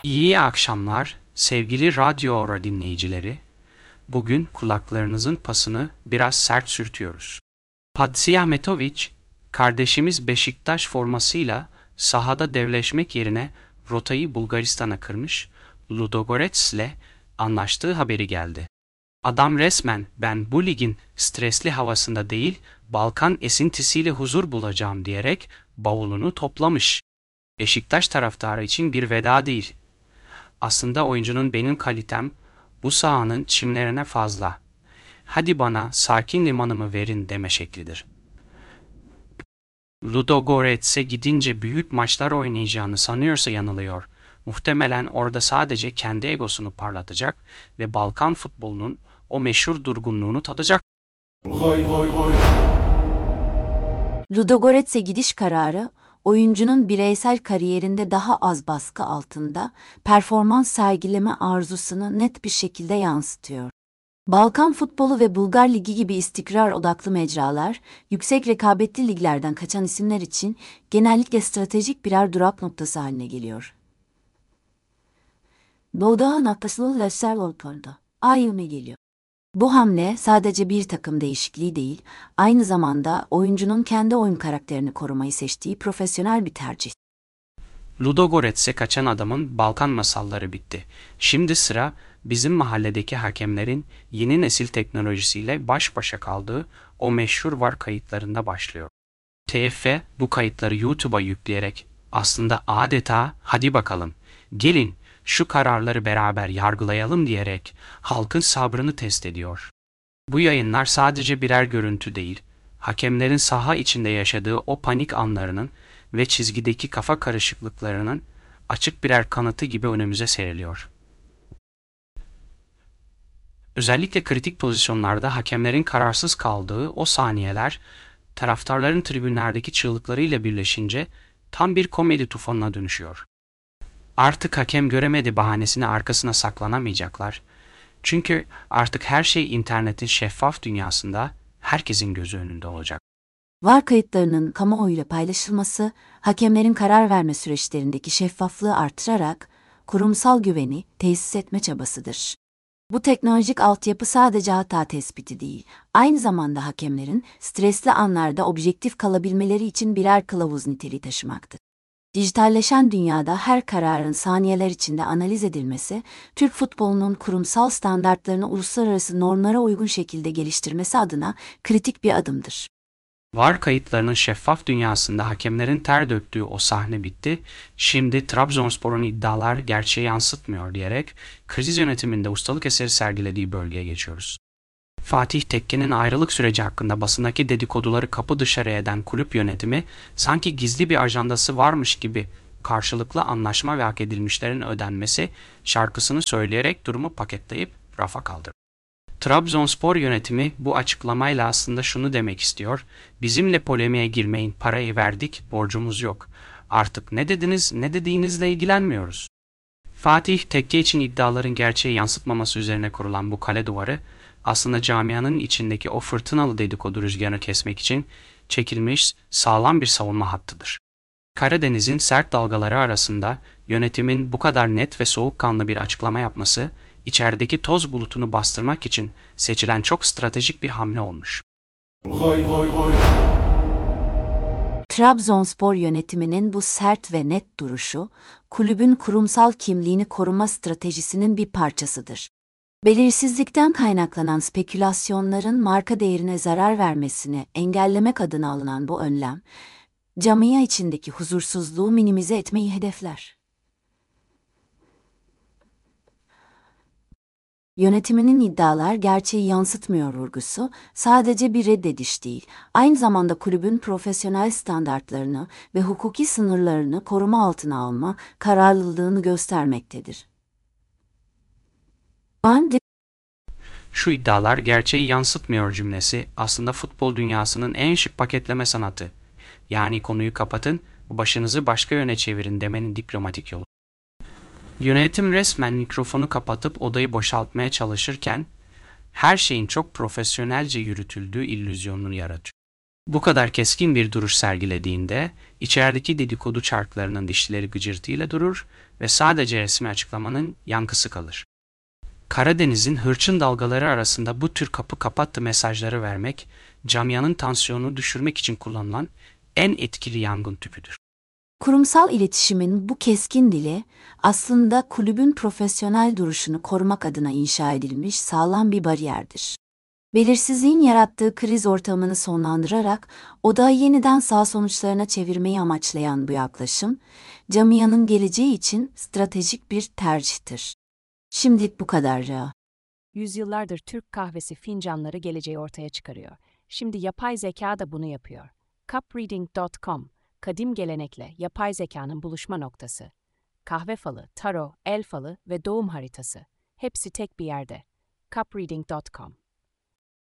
İyi akşamlar sevgili Radyo Ora dinleyicileri. Bugün kulaklarınızın pasını biraz sert sürtüyoruz. Padsi Ahmetoviç, kardeşimiz Beşiktaş formasıyla sahada devleşmek yerine rotayı Bulgaristan'a kırmış, Ludogorets'le anlaştığı haberi geldi. Adam resmen ben bu ligin stresli havasında değil, Balkan esintisiyle huzur bulacağım diyerek bavulunu toplamış. Beşiktaş taraftarı için bir veda değil. Aslında oyuncunun benim kalitem bu sahanın çimlerine fazla. Hadi bana sakin limanımı verin deme şeklidir. Ludogorets'e gidince büyük maçlar oynayacağını sanıyorsa yanılıyor. Muhtemelen orada sadece kendi egosunu parlatacak ve Balkan futbolunun o meşhur durgunluğunu tadacak. Ludogorets'e gidiş kararı, oyuncunun bireysel kariyerinde daha az baskı altında performans sergileme arzusunu net bir şekilde yansıtıyor. Balkan futbolu ve Bulgar Ligi gibi istikrar odaklı mecralar, yüksek rekabetli liglerden kaçan isimler için genellikle stratejik birer durak noktası haline geliyor. Doğuda noktasını Leicester Volkan'da ayyume geliyor. Bu hamle sadece bir takım değişikliği değil, aynı zamanda oyuncunun kendi oyun karakterini korumayı seçtiği profesyonel bir tercih. Ludogorets'e kaçan adamın Balkan masalları bitti. Şimdi sıra bizim mahalledeki hakemlerin yeni nesil teknolojisiyle baş başa kaldığı o meşhur VAR kayıtlarında başlıyor. TFF bu kayıtları YouTube'a yükleyerek aslında adeta hadi bakalım gelin şu kararları beraber yargılayalım diyerek halkın sabrını test ediyor. Bu yayınlar sadece birer görüntü değil, hakemlerin saha içinde yaşadığı o panik anlarının ve çizgideki kafa karışıklıklarının açık birer kanıtı gibi önümüze seriliyor. Özellikle kritik pozisyonlarda hakemlerin kararsız kaldığı o saniyeler, taraftarların tribünlerdeki çığlıklarıyla birleşince tam bir komedi tufanına dönüşüyor. Artık hakem göremedi bahanesini arkasına saklanamayacaklar. Çünkü artık her şey internetin şeffaf dünyasında herkesin gözü önünde olacak. VAR kayıtlarının kamuoyuyla paylaşılması, hakemlerin karar verme süreçlerindeki şeffaflığı artırarak kurumsal güveni tesis etme çabasıdır. Bu teknolojik altyapı sadece hata tespiti değil, aynı zamanda hakemlerin stresli anlarda objektif kalabilmeleri için birer kılavuz niteliği taşımaktadır. Dijitalleşen dünyada her kararın saniyeler içinde analiz edilmesi, Türk futbolunun kurumsal standartlarını uluslararası normlara uygun şekilde geliştirmesi adına kritik bir adımdır. VAR kayıtlarının şeffaf dünyasında hakemlerin ter döktüğü o sahne bitti, şimdi Trabzonspor'un iddialar gerçeği yansıtmıyor diyerek kriz yönetiminde ustalık eseri sergilediği bölgeye geçiyoruz. Fatih Tekke'nin ayrılık süreci hakkında basındaki dedikoduları kapı dışarı eden kulüp yönetimi sanki gizli bir ajandası varmış gibi karşılıklı anlaşma ve hak edilmişlerin ödenmesi şarkısını söyleyerek durumu paketleyip rafa kaldırdı. Trabzonspor yönetimi bu açıklamayla aslında şunu demek istiyor: bizimle polemiğe girmeyin, parayı verdik, borcumuz yok. Artık ne dediniz ne dediğinizle ilgilenmiyoruz. Fatih Tekke için iddiaların gerçeği yansıtmaması üzerine kurulan bu kale duvarı aslında camianın içindeki o fırtınalı dedikodu rüzgarını kesmek için çekilmiş sağlam bir savunma hattıdır. Karadeniz'in sert dalgaları arasında yönetimin bu kadar net ve soğukkanlı bir açıklama yapması, içerideki toz bulutunu bastırmak için seçilen çok stratejik bir hamle olmuş. Trabzonspor yönetiminin bu sert ve net duruşu, kulübün kurumsal kimliğini koruma stratejisinin bir parçasıdır. Belirsizlikten kaynaklanan spekülasyonların marka değerine zarar vermesini engellemek adına alınan bu önlem, camia içindeki huzursuzluğu minimize etmeyi hedefler. Yönetiminin iddialar gerçeği yansıtmıyor vurgusu sadece bir reddediş değil, aynı zamanda kulübün profesyonel standartlarını ve hukuki sınırlarını koruma altına alma kararlılığını göstermektedir. Şu iddialar gerçeği yansıtmıyor cümlesi aslında futbol dünyasının en şık paketleme sanatı. Yani konuyu kapatın, başınızı başka yöne çevirin demenin diplomatik yolu. Yönetim resmen mikrofonu kapatıp odayı boşaltmaya çalışırken her şeyin çok profesyonelce yürütüldüğü illüzyonunu yaratıyor. Bu kadar keskin bir duruş sergilediğinde içerideki dedikodu çarklarının dişleri gıcırtıyla durur ve sadece resmi açıklamanın yankısı kalır. Karadeniz'in hırçın dalgaları arasında bu tür kapı kapattı mesajları vermek, camianın tansiyonunu düşürmek için kullanılan en etkili yangın tüpüdür. Kurumsal iletişimin bu keskin dili aslında kulübün profesyonel duruşunu korumak adına inşa edilmiş sağlam bir bariyerdir. Belirsizliğin yarattığı kriz ortamını sonlandırarak odağı yeniden sağ sonuçlarına çevirmeyi amaçlayan bu yaklaşım, camianın geleceği için stratejik bir tercihtir. Şimdilik bu kadar ya. Yüzyıllardır Türk kahvesi fincanları geleceği ortaya çıkarıyor. Şimdi yapay zeka da bunu yapıyor. Cupreading.com, kadim gelenekle yapay zekanın buluşma noktası. Kahve falı, tarot, el falı ve doğum haritası. Hepsi tek bir yerde. Cupreading.com